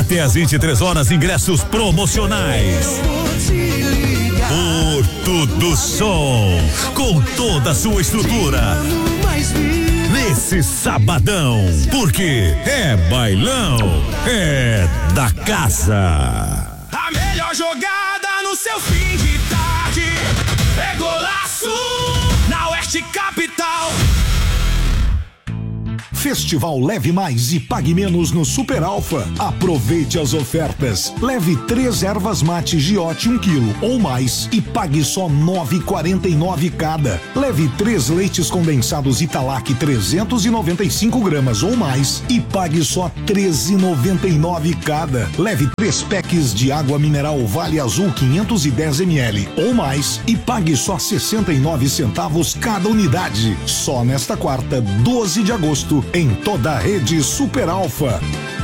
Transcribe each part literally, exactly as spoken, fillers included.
Até às vinte e três horas, ingressos promocionais. Porto do Sol, com toda a sua estrutura. Nesse sabadão, porque é bailão, é da casa. A melhor jogada no seu fim de tarde é golaço na Oeste Capital. Festival Leve Mais e Pague Menos no Super Alfa. Aproveite as ofertas. Leve três ervas mate Giote um quilo ou mais e pague só nove reais e quarenta e nove centavos cada. Leve três leites condensados Italac trezentos e noventa e cinco gramas ou mais e pague só treze reais e noventa e nove centavos cada. Leve três packs de água mineral Vale Azul quinhentos e dez mililitros ou mais e pague só sessenta e nove centavos cada unidade. Só nesta quarta, doze de agosto, em toda a rede Super Alfa.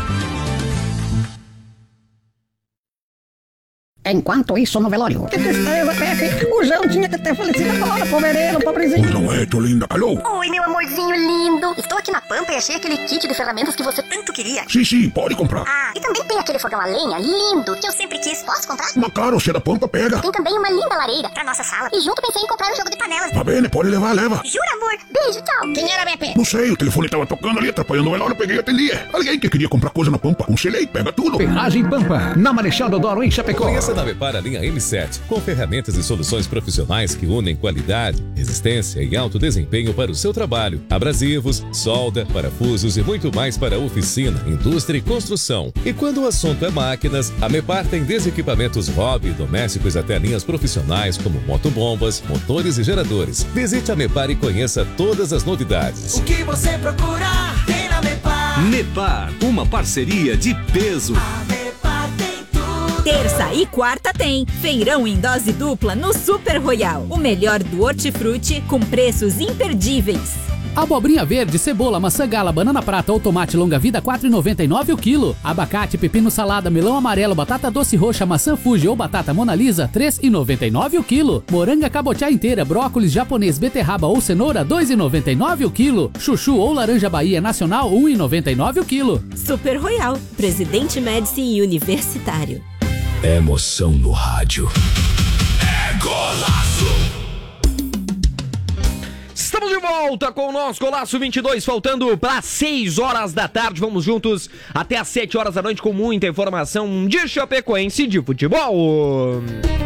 Enquanto isso, no velório. Que tristeza, Pepe. O João tinha que ter falecido agora, pobreiro, pobrezinho. Não é, tô linda. Alô? Oi, meu amorzinho lindo. Estou aqui na Pampa e achei aquele kit de ferramentas que você tanto queria. Sim, sim, pode comprar. Ah, e também tem aquele fogão a lenha lindo que eu sempre quis. Posso comprar? Mas claro, você é da Pampa, pega. Tem também uma linda lareira pra nossa sala. E junto pensei em comprar um jogo de panelas. Tá bem, pode levar, leva. Jura, amor? Beijo, tchau. Quem era, Pepe? Não sei, o telefone tava tocando ali, atrapalhando o velório, eu peguei e atendi. Alguém que queria comprar coisa na Pampa, aconselhei, pega tudo. Ferragem Pampa, na Marechal Deodoro, em Chapecó. Conheça na Mepar a linha M sete, com ferramentas e soluções profissionais que unem qualidade, resistência e alto desempenho para o seu trabalho. Abrasivos, solda, parafusos e muito mais para oficina, indústria e construção. E quando o assunto é máquinas, a Mepar tem desde equipamentos hobby e domésticos até linhas profissionais como motobombas, motores e geradores. Visite a Mepar e conheça todas as novidades. O que você procura tem na Mepar. Mepar, uma parceria de peso. A Mepar tem tudo. Terça e quarta tem feirão em dose dupla no Super Royal. O melhor do hortifruti com preços imperdíveis. Abobrinha verde, cebola, maçã gala, banana prata ou tomate longa-vida quatro reais e noventa e nove centavos o quilo. Abacate, pepino salada, melão amarelo, batata doce roxa, maçã Fuji ou batata Mona Lisa três reais e noventa e nove centavos o quilo. Moranga cabotiá inteira, brócolis japonês, beterraba ou cenoura dois reais e noventa e nove centavos o quilo. Chuchu ou laranja Bahia nacional um real e noventa e nove centavos o quilo. Super Royal, Presidente Médici e Universitário. Emoção no rádio. É golaço. Estamos de volta com o nosso Golaço vinte e dois, faltando para seis horas da tarde. Vamos juntos até às sete horas da noite com muita informação de Chapecoense de futebol.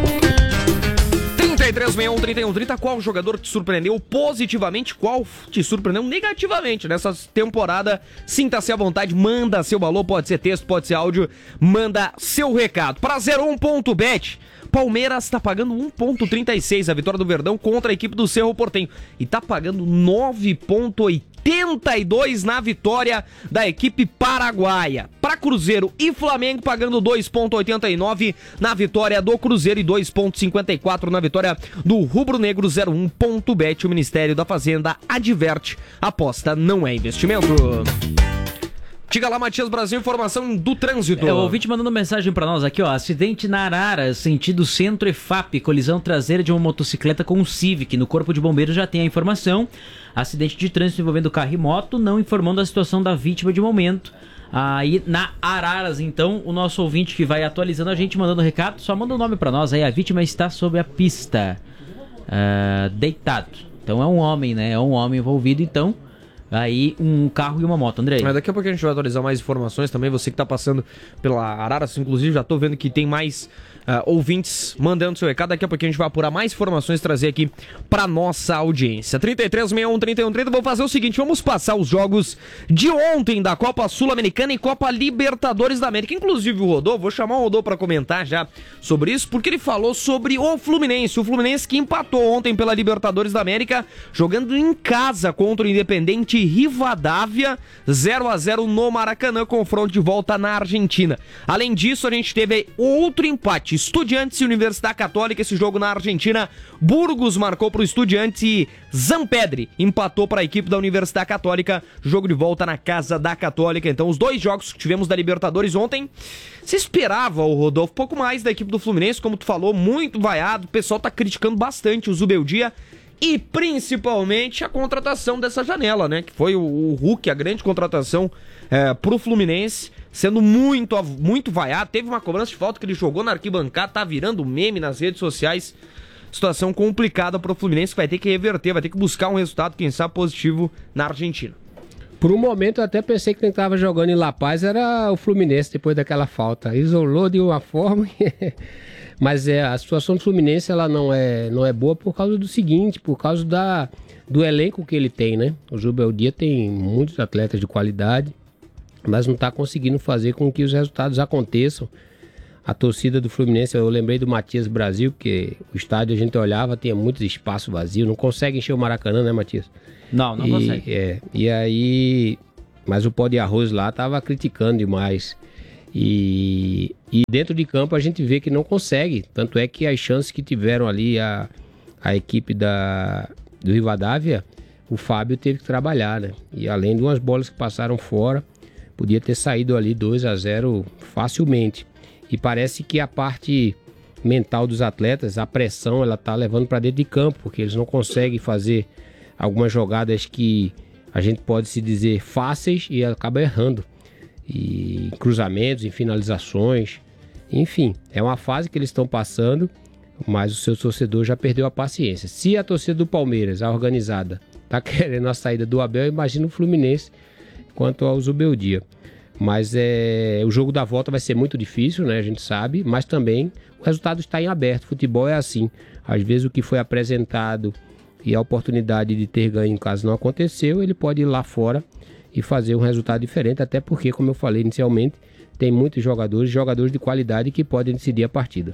trinta e três, sessenta e um, trinta e um, trinta. Qual jogador te surpreendeu positivamente? Qual te surpreendeu negativamente nessa temporada? Sinta-se à vontade, manda seu valor, pode ser texto, pode ser áudio, manda seu recado. Para zero um ponto bet, Palmeiras está pagando um real e trinta e seis centavos a vitória do Verdão contra a equipe do Cerro Porteño. E está pagando nove reais e oitenta e dois centavos na vitória da equipe paraguaia. Para Cruzeiro e Flamengo pagando dois reais e oitenta e nove centavos na vitória do Cruzeiro e dois reais e cinquenta e quatro centavos na vitória do Rubro Negro. Zero um ponto bet, o Ministério da Fazenda adverte, aposta não é investimento. Diga lá, Matias Brasil, informação do trânsito. É, o ouvinte mandando mensagem pra nós aqui, ó. Acidente na Arara, sentido centro E F A P, colisão traseira de uma motocicleta com um Civic. No Corpo de Bombeiros já tem a informação. Acidente de trânsito envolvendo carro e moto, não informando a situação da vítima de momento. Aí na Araras, então, o nosso ouvinte que vai atualizando a gente, mandando recado, só manda o um nome pra nós aí. A vítima está sobre a pista, uh, deitado. Então é um homem, né? É um homem envolvido, então. Aí um carro e uma moto, Andrei. Mas daqui a pouco a gente vai atualizar mais informações também. Você que tá passando pela Araras, inclusive, já tô vendo que tem mais uh, ouvintes mandando seu recado. Daqui a pouco a gente vai apurar mais informações e trazer aqui pra nossa audiência. trinta e três, sessenta e um, trinta e um, trinta. Vou fazer o seguinte, vamos passar os jogos de ontem da Copa Sul-Americana e Copa Libertadores da América. Inclusive o Rodô, vou chamar o Rodô pra comentar já sobre isso, porque ele falou sobre o Fluminense. O Fluminense que empatou ontem pela Libertadores da América, jogando em casa contra o Independente Rivadavia, zero a zero no Maracanã, confronto de volta na Argentina. Além disso, a gente teve outro empate, Estudiantes e Universidade Católica, esse jogo na Argentina. Burgos marcou para o Estudiantes e Zampedri empatou para a equipe da Universidade Católica, jogo de volta na casa da Católica. Então, os dois jogos que tivemos da Libertadores ontem, se esperava, o Rodolfo, pouco mais da equipe do Fluminense, como tu falou, muito vaiado, o pessoal tá criticando bastante o Zubeldia. E principalmente a contratação dessa janela, né? Que foi o, o Hulk, a grande contratação é, pro Fluminense, sendo muito, muito vaiado. Teve uma cobrança de falta que ele jogou na arquibancada, tá virando meme nas redes sociais. Situação complicada pro Fluminense, que vai ter que reverter, vai ter que buscar um resultado, quem sabe, positivo na Argentina. Por um momento eu até pensei que quem estava jogando em La Paz era o Fluminense depois daquela falta. Isolou de uma forma, mas é, a situação do Fluminense ela não é, não é boa por causa do seguinte, por causa da, do elenco que ele tem, né? O Zubeldia tem muitos atletas de qualidade, mas não está conseguindo fazer com que os resultados aconteçam. A torcida do Fluminense, eu lembrei do Matias Brasil, porque o estádio a gente olhava, tinha muito espaço vazio, não consegue encher o Maracanã, né, Matias? Não, não e, consegue. É, e aí, mas o pó de arroz lá tava criticando demais. E, e dentro de campo a gente vê que não consegue. Tanto é que as chances que tiveram ali a, a equipe da, do Rivadavia, o Fábio teve que trabalhar, né? E além de umas bolas que passaram fora, podia ter saído ali dois a zero facilmente. E parece que a parte mental dos atletas, a pressão, ela tá levando para dentro de campo, porque eles não conseguem fazer algumas jogadas que a gente pode se dizer fáceis e acaba errando. E em cruzamentos, em finalizações, enfim, é uma fase que eles estão passando, mas o seu torcedor já perdeu a paciência. Se a torcida do Palmeiras, a organizada, tá querendo a saída do Abel, imagina o Fluminense quanto ao Zubeldia. Mas é, o jogo da volta vai ser muito difícil, né? A gente sabe, mas também o resultado está em aberto. Futebol é assim. Às vezes o que foi apresentado e a oportunidade de ter ganho em casa não aconteceu, ele pode ir lá fora e fazer um resultado diferente, até porque, como eu falei inicialmente, tem muitos jogadores, jogadores de qualidade que podem decidir a partida.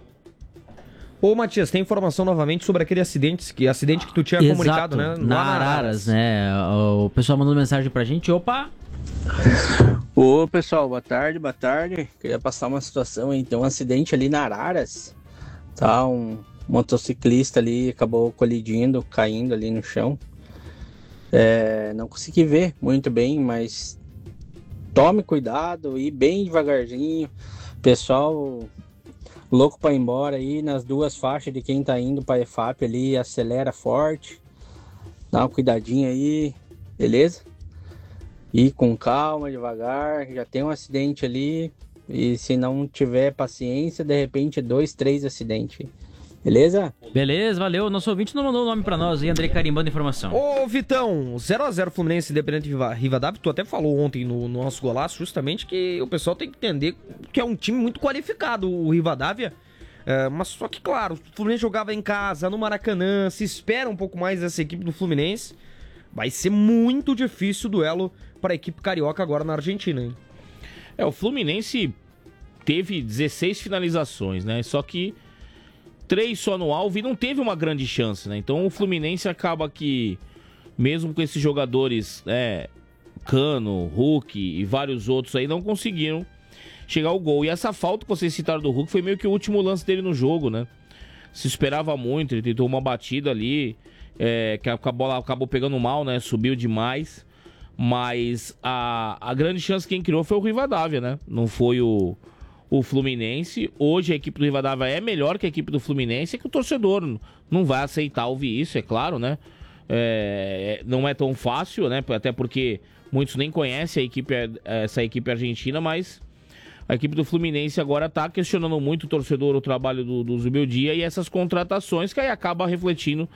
Ô Matias, tem informação novamente sobre aquele acidente que, acidente que tu tinha Exato, comunicado, né? Na Araras, né? O pessoal mandou mensagem pra gente, opa! Ô pessoal, boa tarde, boa tarde. Queria passar uma situação aí, tem um acidente ali na Araras, tá? Um motociclista ali acabou colidindo, caindo ali no chão. É, não consegui ver muito bem, mas tome cuidado e bem devagarzinho. Pessoal louco para ir embora aí nas duas faixas de quem tá indo para a E F A P ali, acelera forte. Dá uma cuidadinha aí, beleza? E com calma, devagar, já tem um acidente ali. E se não tiver paciência, de repente dois, três acidentes. Beleza? Beleza, valeu. Nosso ouvinte não mandou o nome pra nós aí, Andrei carimbando informação. Ô Vitão, zero a zero Fluminense Independente Rivadavia, tu até falou ontem no, no nosso golaço justamente que o pessoal tem que entender que é um time muito qualificado, o Rivadavia. É, mas só que, claro, o Fluminense jogava em casa, no Maracanã, se espera um pouco mais dessa equipe do Fluminense. Vai ser muito difícil o duelo para a equipe carioca agora na Argentina, hein? É, o Fluminense teve dezesseis finalizações, né? Só que três só no alvo e não teve uma grande chance, né? Então o Fluminense acaba que, mesmo com esses jogadores, é, Cano, Hulk e vários outros aí, não conseguiram chegar ao gol. E essa falta que vocês citaram do Hulk foi meio que o último lance dele no jogo, né? Se esperava muito, ele tentou uma batida ali, é, que a bola acabou pegando mal, né? Subiu demais. Mas a, a grande chance quem criou foi o Rivadavia, né? Não foi o, o Fluminense. Hoje a equipe do Rivadavia é melhor que a equipe do Fluminense, é que o torcedor não vai aceitar ouvir isso, é claro, né? É, não é tão fácil, né? Até porque muitos nem conhecem a equipe, essa equipe argentina, mas a equipe do Fluminense agora tá questionando muito o torcedor, o trabalho do, do Zubeldia e essas contratações que aí acaba refletindo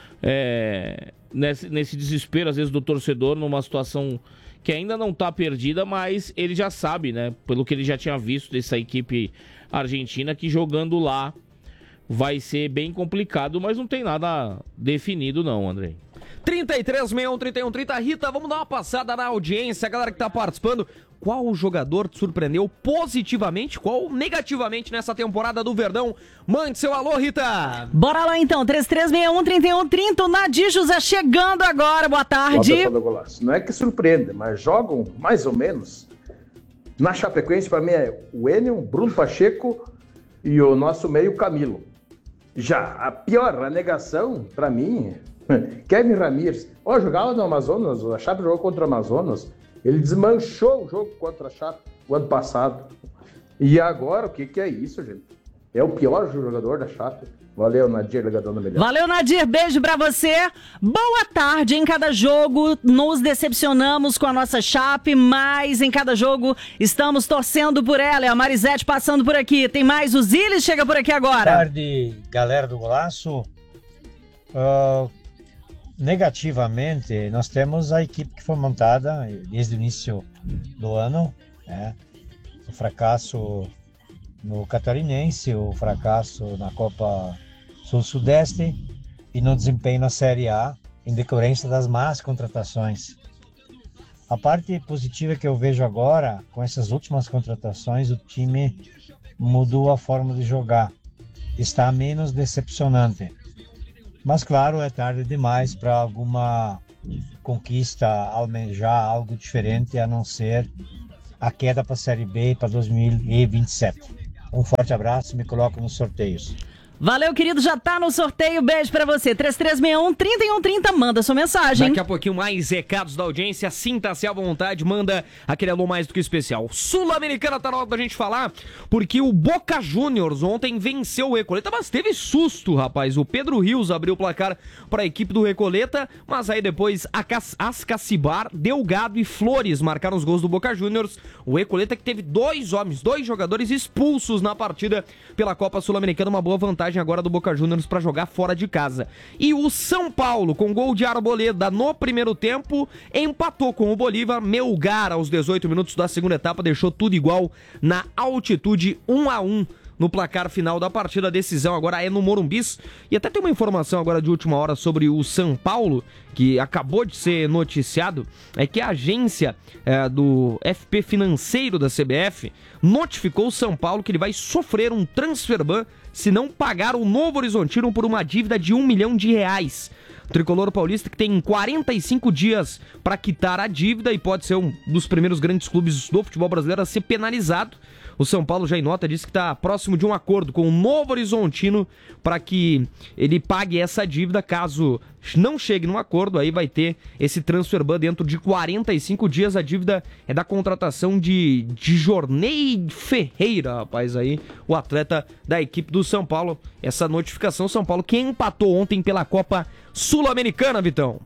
É, nesse, nesse desespero, às vezes, do torcedor, numa situação que ainda não tá perdida, mas ele já sabe, né? Pelo que ele já tinha visto dessa equipe argentina, que jogando lá vai ser bem complicado, mas não tem nada definido não, Andrei. trinta e três, sessenta e um, trinta e um, trinta. Rita, vamos dar uma passada na audiência, a galera que tá participando. Qual jogador te surpreendeu positivamente, qual negativamente nessa temporada do Verdão? Mande seu alô, Rita! Bora lá então, trinta e três, sessenta e um, trinta e um, trinta. O Nadir José chegando agora, boa tarde. Não é que surpreende, mas jogam mais ou menos. Na Chapecoense, para mim, é o Enio, Bruno Pacheco e o nosso meio Camilo. Já a pior, a negação, para mim, Kevin Ramírez. Ó, jogava no Amazonas, a Chape jogou contra o Amazonas. Ele desmanchou o jogo contra a Chape o ano passado. E agora, o que, que é isso, gente? É o pior jogador da Chape. Valeu, Nadir, ligadão da melhor. Valeu, Nadir, beijo pra você. Boa tarde. Em cada jogo nos decepcionamos com a nossa Chape, mas em cada jogo estamos torcendo por ela. É a Marisete passando por aqui. Tem mais, o Ziles chega por aqui agora. Boa tarde, galera do Golaço. Uh, negativamente, nós temos a equipe que foi montada desde o início do ano, né? O fracasso no Catarinense, o fracasso na Copa Sul-Sudeste e no desempenho na Série A, em decorrência das más contratações. A parte positiva que eu vejo agora, com essas últimas contratações, o time mudou a forma de jogar. Está menos decepcionante. Mas, claro, é tarde demais para alguma conquista, almejar algo diferente, a não ser a queda para a Série B para dois mil e vinte e sete. Um forte abraço e me coloco nos sorteios. Valeu, querido, já tá no sorteio, beijo pra você. três três seis um, três um três zero, manda sua mensagem. Daqui a pouquinho mais recados da audiência, sinta-se à vontade, manda aquele alô mais do que especial. Sul-Americana tá na hora da gente falar, porque o Boca Juniors ontem venceu o Recoleta, mas teve susto, rapaz. O Pedro Rios abriu o placar para a equipe do Recoleta, mas aí depois Ascacibar, Delgado e Flores marcaram os gols do Boca Juniors. O Recoleta que teve dois homens, dois jogadores expulsos na partida pela Copa Sul-Americana, uma boa vantagem agora do Boca Juniors para jogar fora de casa. E o São Paulo, com gol de Arboleda no primeiro tempo, empatou com o Bolívar. Melgar, aos dezoito minutos da segunda etapa, deixou tudo igual na altitude, um a um no placar final da partida. A decisão agora é no Morumbis. E até tem uma informação agora de última hora sobre o São Paulo, que acabou de ser noticiado, é que a agência é, do F P Financeiro da C B F notificou o São Paulo que ele vai sofrer um transfer ban se não pagar o Novo Horizontino por uma dívida de um milhão de reais. O tricolor paulista que tem quarenta e cinco dias para quitar a dívida e pode ser um dos primeiros grandes clubes do futebol brasileiro a ser penalizado. O São Paulo já em nota disse que está próximo de um acordo com o Novo Horizontino para que ele pague essa dívida. Caso não chegue num acordo, aí vai ter esse transfer ban dentro de quarenta e cinco dias. A dívida é da contratação de, de Jornei Ferreira, rapaz, aí o atleta da equipe do São Paulo. Essa notificação, São Paulo que empatou ontem pela Copa Sul-Americana, Vitão.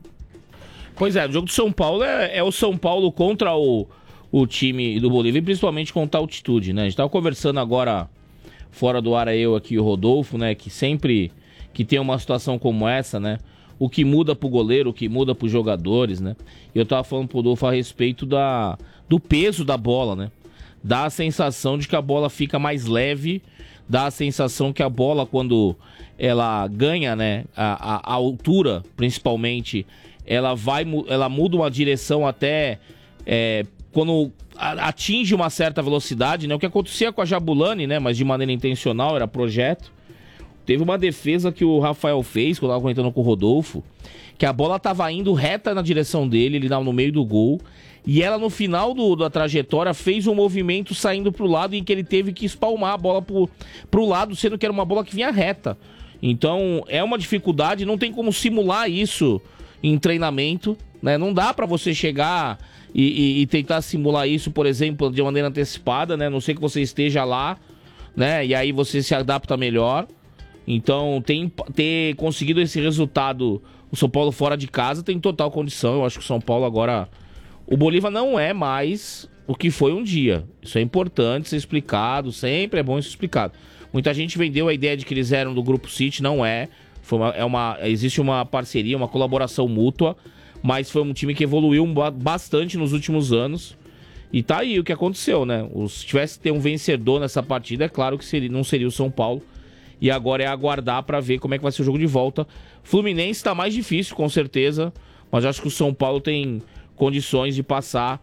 Pois é, o jogo do São Paulo é, é o São Paulo contra o o time do Bolívia, e principalmente contra a altitude, né? A gente tava conversando agora, fora do ar, eu aqui e o Rodolfo, né? Que sempre que tem uma situação como essa, né? O que muda pro goleiro, o que muda pros jogadores, né? E eu tava falando pro Rodolfo a respeito da, do peso da bola, né? Dá a sensação de que a bola fica mais leve, dá a sensação que a bola, quando ela ganha, né? A, a, a altura, principalmente, ela vai, ela muda uma direção até... É, quando atinge uma certa velocidade, né? O que acontecia com a Jabulani, né? Mas de maneira intencional, era projeto. Teve uma defesa que o Rafael fez, quando eu estava comentando com o Rodolfo, que a bola estava indo reta na direção dele, ele estava no meio do gol, e ela no final do, da trajetória fez um movimento saindo para o lado em que ele teve que espalmar a bola para o lado, sendo que era uma bola que vinha reta. Então é uma dificuldade, não tem como simular isso em treinamento, né? Não dá para você chegar... E, e, e tentar simular isso, por exemplo, de maneira antecipada, né? Não sei que você esteja lá, né? E aí você se adapta melhor. Então, tem, ter conseguido esse resultado, o São Paulo fora de casa, tem total condição. Eu acho que o São Paulo agora... O Bolívar não é mais o que foi um dia. Isso é importante ser explicado, sempre é bom ser explicado. Muita gente vendeu a ideia de que eles eram do Grupo City, não é. Foi uma, é uma, existe uma parceria, uma colaboração mútua, mas foi um time que evoluiu bastante nos últimos anos. E tá aí o que aconteceu, né? Se tivesse que ter um vencedor nessa partida, é claro que seria, não seria o São Paulo. E agora é aguardar para ver como é que vai ser o jogo de volta. Fluminense tá mais difícil, com certeza. Mas acho que o São Paulo tem condições de passar.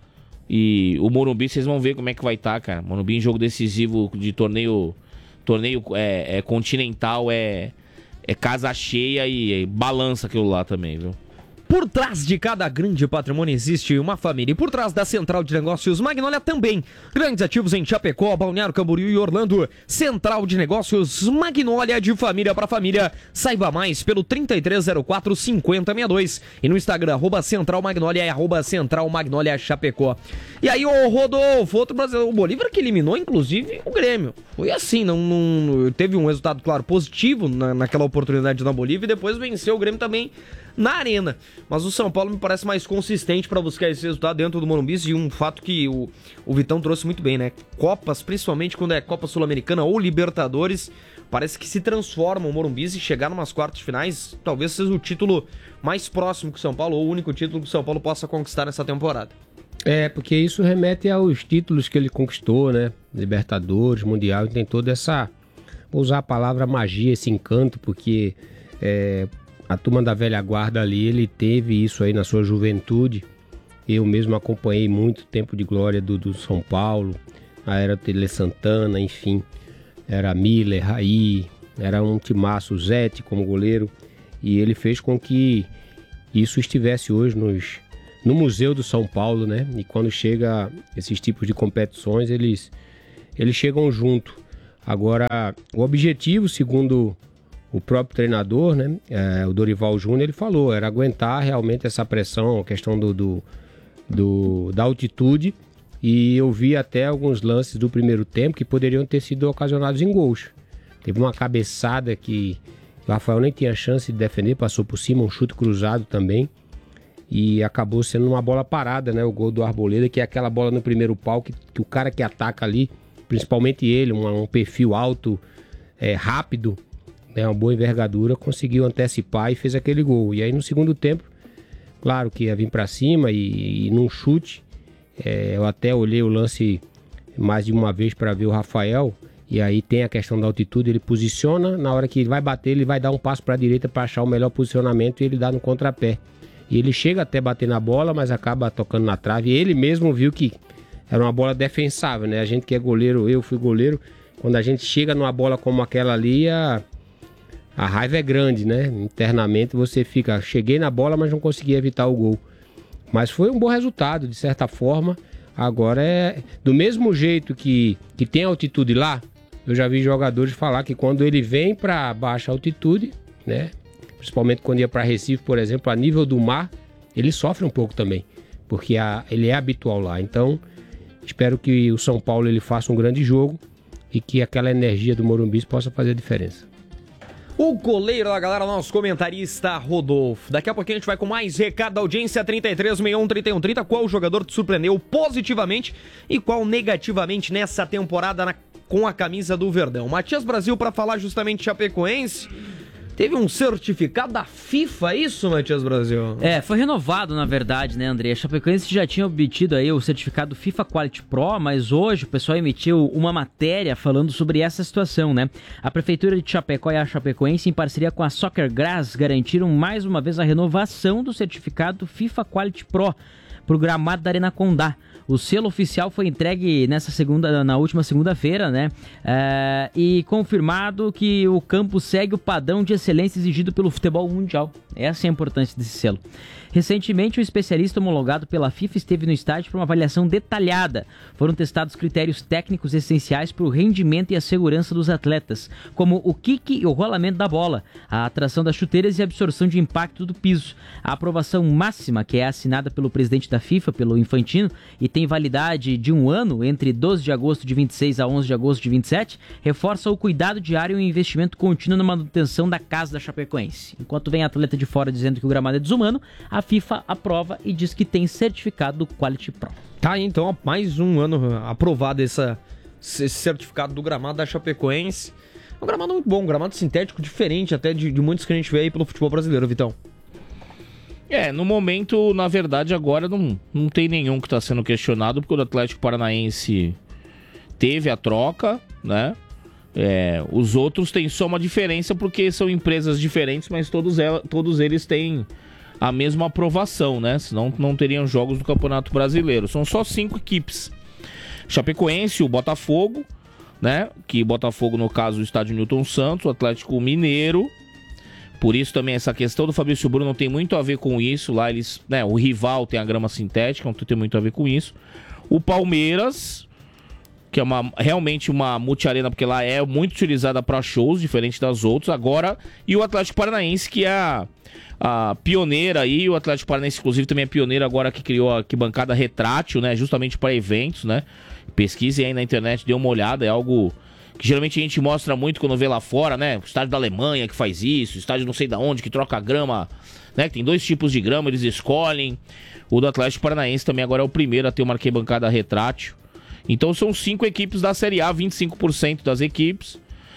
E o Morumbi, vocês vão ver como é que vai estar, tá, cara. Morumbi em jogo decisivo de torneio, torneio é, é continental, é, é casa cheia e é, balança aquilo lá também, viu? Por trás de cada grande patrimônio existe uma família. E por trás da Central de Negócios Magnolia também. Grandes ativos em Chapecó, Balneário Camboriú e Orlando. Central de Negócios Magnolia, de família para família. Saiba mais pelo trinta e três zero quatro, cinquenta sessenta e dois. E no Instagram, arroba Central Magnolia e arroba Central Magnolia Chapecó. E aí, o Rodolfo, outro brasileiro, o Bolívar que eliminou, inclusive, o Grêmio. Foi assim, não, não teve um resultado, claro, positivo na, naquela oportunidade na Bolívia e depois venceu o Grêmio também na Arena. Mas o São Paulo me parece mais consistente para buscar esse resultado dentro do Morumbi, e um fato que o, o Vitão trouxe muito bem, né? Copas, principalmente quando é Copa Sul-Americana ou Libertadores, parece que se transforma o Morumbi e chegar numas quartas de finais, talvez seja o título mais próximo que o São Paulo, ou o único título que o São Paulo possa conquistar nessa temporada. É, porque isso remete aos títulos que ele conquistou, né? Libertadores, Mundial, tem toda essa... Vou usar a palavra magia, esse encanto, porque... É, a turma da velha guarda ali, ele teve isso aí na sua juventude. Eu mesmo acompanhei muito tempo de glória do, do São Paulo, a era Tele Santana, enfim. Era Miller, Raí, era um timaço, Zete como goleiro. E ele fez com que isso estivesse hoje nos, no Museu do São Paulo, né? E quando chega esses tipos de competições, eles, eles chegam junto. Agora, o objetivo, segundo... o próprio treinador, né, é, o Dorival Júnior, ele falou, era aguentar realmente essa pressão, a questão do, do, do, da altitude, e eu vi até alguns lances do primeiro tempo que poderiam ter sido ocasionados em gols. Teve uma cabeçada que o Rafael nem tinha chance de defender, passou por cima, um chute cruzado também, e acabou sendo uma bola parada, né, o gol do Arboleda, que é aquela bola no primeiro pau, que, que o cara que ataca ali, principalmente ele, um, um perfil alto, é, rápido, né, uma boa envergadura, conseguiu antecipar e fez aquele gol. E aí no segundo tempo, claro que ia vir para cima e, e num chute, é, eu até olhei o lance mais de uma vez para ver o Rafael, e aí tem a questão da altitude, ele posiciona, na hora que ele vai bater, ele vai dar um passo para a direita para achar o melhor posicionamento e ele dá no contrapé. E ele chega até bater na bola, mas acaba tocando na trave. E ele mesmo viu que era uma bola defensável, né? A gente que é goleiro, eu fui goleiro, quando a gente chega numa bola como aquela ali, a... A raiva é grande, né? Internamente você fica... Cheguei na bola, mas não consegui evitar o gol. Mas foi um bom resultado, de certa forma. Agora é... Do mesmo jeito que, que tem altitude lá, eu já vi jogadores falar que quando ele vem para baixa altitude, né? Principalmente quando ia para Recife, por exemplo, a nível do mar, ele sofre um pouco também. Porque a, ele é habitual lá. Então, espero que o São Paulo ele faça um grande jogo e que aquela energia do Morumbi possa fazer a diferença. O goleiro da galera, nosso comentarista Rodolfo. Daqui a pouquinho a gente vai com mais recado da audiência. Trinta e três, sessenta e um, trinta e um, trinta. Qual jogador te surpreendeu positivamente e qual negativamente nessa temporada na, com a camisa do Verdão? Matias Brasil para falar justamente Chapecoense. Teve um certificado da FIFA, é isso, Matias Brasil? É, foi renovado, na verdade, né, André? A Chapecoense já tinha obtido aí o certificado FIFA Quality Pro, mas hoje o pessoal emitiu uma matéria falando sobre essa situação, né? A Prefeitura de Chapecó e a Chapecoense, em parceria com a Soccer Grass, garantiram mais uma vez a renovação do certificado FIFA Quality Pro para o gramado da Arena Condá. O selo oficial foi entregue nessa segunda, na última segunda-feira, né? É, e confirmado que o campo segue o padrão de excelência exigido pelo futebol mundial. Essa é a importância desse selo. Recentemente, o especialista homologado pela FIFA esteve no estádio para uma avaliação detalhada. Foram testados critérios técnicos essenciais para o rendimento e a segurança dos atletas, como o kick e o rolamento da bola, a atração das chuteiras e a absorção de impacto do piso. A aprovação máxima, que é assinada pelo presidente da FIFA, pelo Infantino, e tem validade de um ano, entre doze de agosto de vinte e seis a onze de agosto de vinte e sete, reforça o cuidado diário e o investimento contínuo na manutenção da casa da Chapecoense. Enquanto vem atleta de fora dizendo que o gramado é desumano, a FIFA aprova e diz que tem certificado do Quality Pro. Tá aí, então, mais um ano aprovado essa, esse certificado do gramado da Chapecoense. É um gramado muito bom, um gramado sintético diferente até de, de muitos que a gente vê aí pelo futebol brasileiro, Vitão. É, no momento, na verdade, agora não, não tem nenhum que está sendo questionado, porque o Atlético Paranaense teve a troca, né? É, os outros têm só uma diferença porque são empresas diferentes, mas todos, ela, todos eles têm a mesma aprovação, né? Senão não teriam jogos do Campeonato Brasileiro. São só cinco equipes. Chapecoense, o Botafogo, né? Que Botafogo, no caso, o Estádio Newton Santos, o Atlético Mineiro, Por isso também essa questão do Fabrício Bruno tem muito a ver com isso. Lá eles, né, o rival tem a grama sintética, então tem muito a ver com isso. O Palmeiras, que é uma, realmente uma multiarena, porque lá é muito utilizada para shows, diferente das outras. Agora, e o Atlético Paranaense, que é a, a pioneira aí. O Atlético Paranaense, inclusive, também é pioneiro agora, que criou a arquibancada retrátil, né? Justamente para eventos, né? Pesquisem aí na internet, dê uma olhada. É algo que geralmente a gente mostra muito quando vê lá fora, né? O estádio da Alemanha que faz isso, o estádio não sei da onde, que troca grama, né? Que tem dois tipos de grama, eles escolhem. O do Atlético Paranaense também agora é o primeiro a ter uma arquibancada retrátil. Então são cinco equipes da Série A, vinte e cinco por cento das equipes.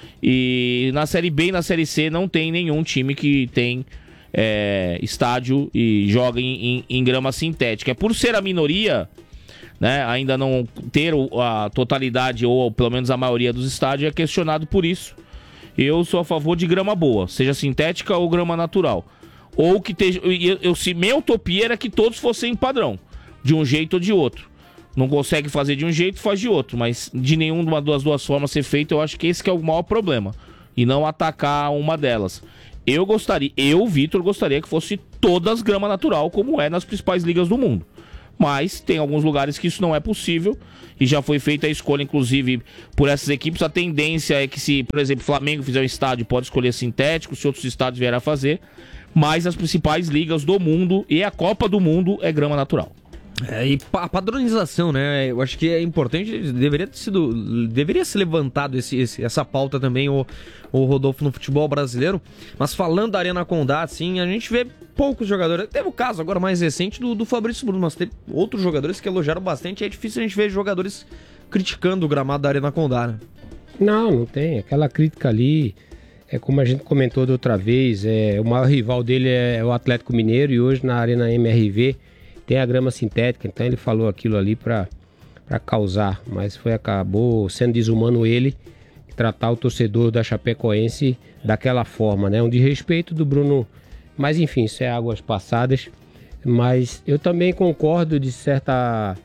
E na Série B e na Série C não tem nenhum time que tem é, estádio e joga em, em, em grama sintética. Por ser a minoria, né, ainda não ter a totalidade ou pelo menos a maioria dos estádios, é questionado por isso. Eu sou a favor de grama boa, seja sintética ou grama natural. Ou que esteja. Eu, eu, se minha utopia era que todos fossem padrão, de um jeito ou de outro. Não consegue fazer de um jeito, faz de outro. Mas de nenhuma das duas formas ser feito, eu acho que esse que é o maior problema. E não atacar uma delas. Eu gostaria, eu, Vitor, gostaria que fosse todas grama natural, como é nas principais ligas do mundo. Mas tem alguns lugares que isso não é possível. E já foi feita a escolha, inclusive, por essas equipes. A tendência é que se, por exemplo, o Flamengo fizer um estádio, pode escolher sintético, se outros estádios vierem a fazer. Mas as principais ligas do mundo e a Copa do Mundo é grama natural. É, e a padronização, né? Eu acho que é importante, deveria ter sido, deveria ser levantado esse, esse, essa pauta também, o, o Rodolfo, no futebol brasileiro. Mas falando da Arena Condá, assim, a gente vê poucos jogadores. Teve o caso agora mais recente do, do Fabrício Bruno, mas teve outros jogadores que elogiaram bastante. É difícil a gente ver jogadores criticando o gramado da Arena Condá, né? Não, não tem. Aquela crítica ali, é como a gente comentou da outra vez, é, o maior rival dele é o Atlético Mineiro e hoje na Arena M R V tem a grama sintética, então ele falou aquilo ali para causar, mas foi, acabou sendo desumano ele tratar o torcedor da Chapecoense daquela forma, né? Um desrespeito do Bruno, mas enfim, isso é águas passadas. Mas eu também concordo de certa,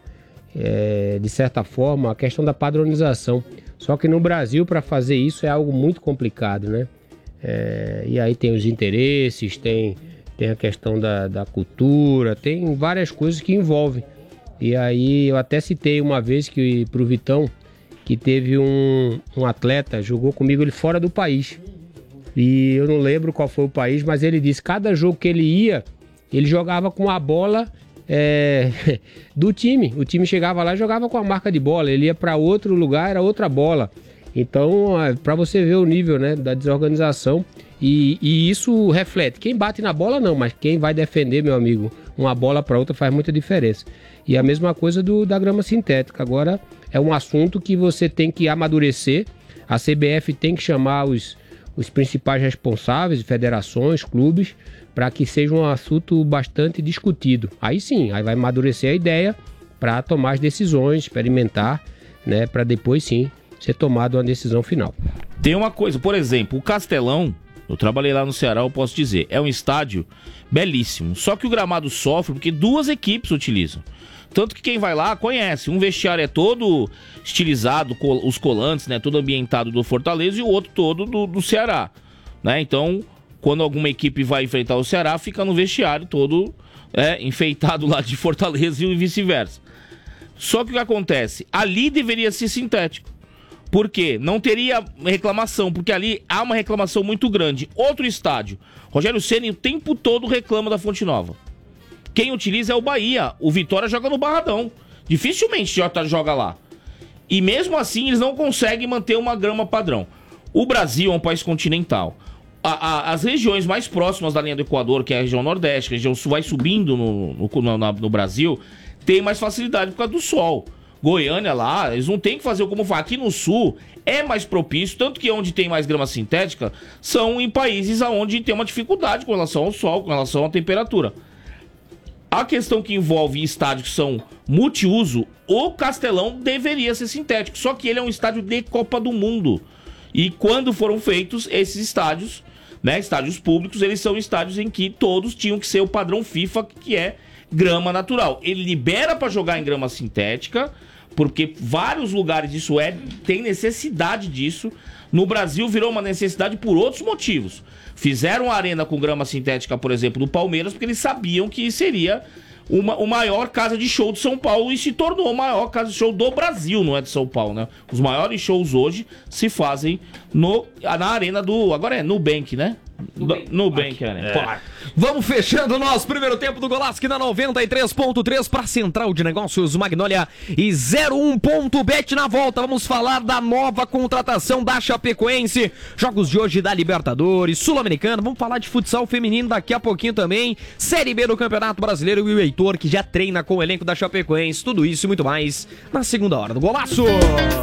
é, de certa forma a questão da padronização, só que no Brasil para fazer isso é algo muito complicado, né? É, e aí tem os interesses, tem... Tem a questão da, da cultura, tem várias coisas que envolvem. E aí eu até citei uma vez que pro Vitão, que teve um, um atleta, jogou comigo ele fora do país. E eu não lembro qual foi o país, mas ele disse que cada jogo que ele ia, ele jogava com a bola é, do time. O time chegava lá e jogava com a marca de bola. Ele ia para outro lugar, era outra bola. Então, para você ver o nível, né, da desorganização. E, e isso reflete. Quem bate na bola não, mas quem vai defender, meu amigo, uma bola para outra faz muita diferença. E a mesma coisa do, da grama sintética. Agora é um assunto que você tem que amadurecer. A C B F tem que chamar os, os principais responsáveis, federações, clubes, para que seja um assunto bastante discutido. Aí sim, aí vai amadurecer a ideia para tomar as decisões, experimentar, né, para depois sim ser tomada uma decisão final. Tem uma coisa, por exemplo, o Castelão, eu trabalhei lá no Ceará, eu posso dizer, é um estádio belíssimo. Só que o gramado sofre porque duas equipes utilizam. Tanto que quem vai lá conhece. Um vestiário é todo estilizado, os colantes, né? Todo ambientado do Fortaleza e o outro todo do, do Ceará. Né? Então, quando alguma equipe vai enfrentar o Ceará, fica no vestiário todo é, enfeitado lá de Fortaleza e vice-versa. Só que o que acontece? Ali deveria ser sintético. Por quê? Não teria reclamação, porque ali há uma reclamação muito grande. Outro estádio, Rogério Ceni o tempo todo reclama da Fonte Nova. Quem utiliza é o Bahia. O Vitória joga no Barradão. Dificilmente Jota joga lá. E mesmo assim eles não conseguem manter uma grama padrão. O Brasil é um país continental. A, a, as regiões mais próximas da linha do Equador, que é a região Nordeste, a região Sul, vai subindo no, no, no, no Brasil, tem mais facilidade por causa do sol. Goiânia lá, eles não tem que fazer como faz. Aqui no sul é mais propício, tanto que onde tem mais grama sintética são em países onde tem uma dificuldade com relação ao sol, com relação à temperatura. A questão que envolve estádios que são multiuso, o Castelão deveria ser sintético, só que ele é um estádio de Copa do Mundo. E quando foram feitos esses estádios, né, estádios públicos, eles são estádios em que todos tinham que ser o padrão FIFA, que é grama natural. Ele libera para jogar em grama sintética, Porque vários lugares isso é, tem necessidade disso. No Brasil virou uma necessidade por outros motivos. Fizeram a arena com grama sintética, por exemplo, do Palmeiras, porque eles sabiam que seria uma, o maior casa de show de São Paulo e se tornou a maior casa de show do Brasil, não é de São Paulo, né? Os maiores shows hoje se fazem no, na arena do... Agora é Nubank, né? Nubank, Nubank Arena. É. Vamos fechando o nosso primeiro tempo do Golaço aqui na noventa e três ponto três para Central de Negócios Magnolia e zero um ponto bet. Na volta vamos falar da nova contratação da Chapecoense, jogos de hoje da Libertadores, Sul-Americana, vamos falar de futsal feminino daqui a pouquinho também, Série B do Campeonato Brasileiro e o Heitor que já treina com o elenco da Chapecoense, tudo isso e muito mais na segunda hora do Golaço.